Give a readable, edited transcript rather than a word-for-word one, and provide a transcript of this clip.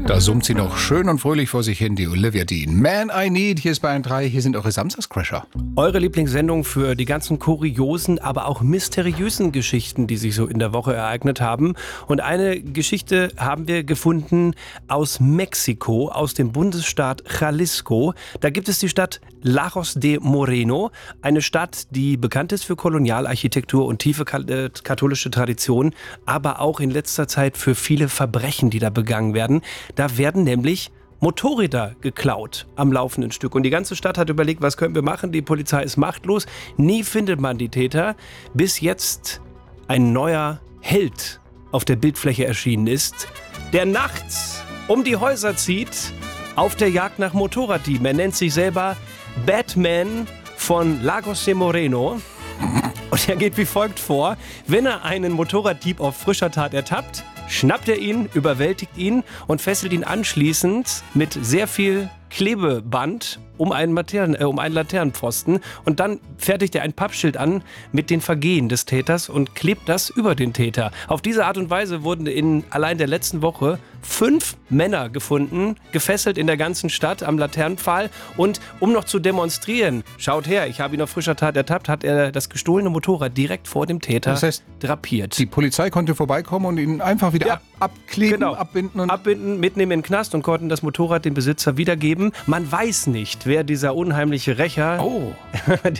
Da summt sie noch schön und fröhlich vor sich hin, die Olivia Dean. Man I Need, hier ist Bayern 3, hier sind eure Samstagscrasher. Eure Lieblingssendung für die ganzen kuriosen, aber auch mysteriösen Geschichten, die sich so in der Woche ereignet haben. Und eine Geschichte haben wir gefunden aus Mexiko, aus dem Bundesstaat Jalisco. Da gibt es die Stadt Lagos de Moreno, eine Stadt, die bekannt ist für Kolonialarchitektur und tiefe katholische Tradition, aber auch in letzter Zeit für viele Verbrechen, die da begangen werden. Da werden nämlich Motorräder geklaut am laufenden Stück. Und die ganze Stadt hat überlegt, was können wir machen? Die Polizei ist machtlos. Nie findet man die Täter, bis jetzt ein neuer Held auf der Bildfläche erschienen ist, der nachts um die Häuser zieht, auf der Jagd nach Motorraddieben. Er nennt sich selber Batman von Lagos de Moreno. Und er geht wie folgt vor: Wenn er einen Motorraddieb auf frischer Tat ertappt, schnappt er ihn, überwältigt ihn und fesselt ihn anschließend mit sehr viel Klebeband um einen Laternenpfosten. Und dann fertigt er ein Pappschild an mit den Vergehen des Täters und klebt das über den Täter. Auf diese Art und Weise wurden in allein der letzten Woche 5 Männer gefunden, gefesselt in der ganzen Stadt am Laternenpfahl. Und um noch zu demonstrieren, schaut her, ich habe ihn auf frischer Tat ertappt, hat er das gestohlene Motorrad direkt vor dem Täter drapiert. Die Polizei konnte vorbeikommen und ihn einfach wieder abkleben, abbinden, mitnehmen in den Knast und konnten das Motorrad dem Besitzer wiedergeben. Man weiß nicht, wer dieser unheimliche Rächer